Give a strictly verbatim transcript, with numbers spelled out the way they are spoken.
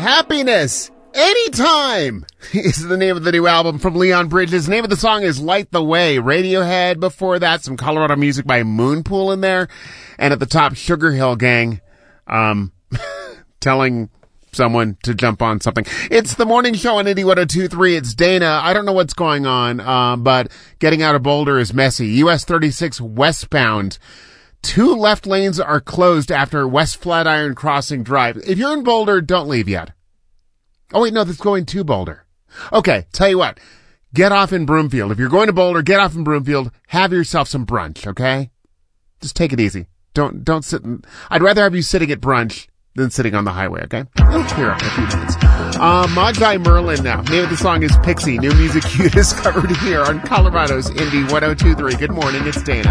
Happiness Anytime is the name of the new album from Leon Bridges. The name of the song is Light the Way. Radiohead. Before that, some Colorado music by Moonpool in there. And at the top, Sugar Hill Gang, um, telling someone to jump on something. It's the morning show on Indy one oh two point three. It's Dana. I don't know what's going on, uh, but getting out of Boulder is messy. U S thirty-six westbound. Two left lanes are closed after West Flatiron Crossing Drive. If you're in Boulder, don't leave yet. Oh, wait, no, that's going to Boulder. Okay, tell you what. Get off in Broomfield. If you're going to Boulder, get off in Broomfield. Have yourself some brunch, okay? Just take it easy. Don't, don't sit in, I'd rather have you sitting at brunch than sitting on the highway, okay? It'll clear up in a few minutes. Uh, Magi Merlin now. Name of the song is Pixie. New music you discovered here on Colorado's Indy one oh two point three. Good morning, it's Dana.